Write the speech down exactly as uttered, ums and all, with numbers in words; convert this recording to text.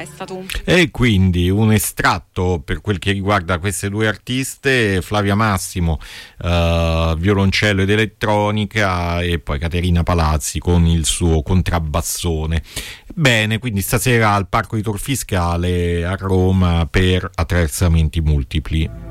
è stato un... E quindi un estratto per quel che riguarda queste due artiste: Flavia Massimo, uh, violoncello ed elettronica, e poi Caterina Palazzi con il suo contrabbassone. Bene, quindi stasera al Parco di Tor Fiscale a Roma per Attraversamenti Multipli.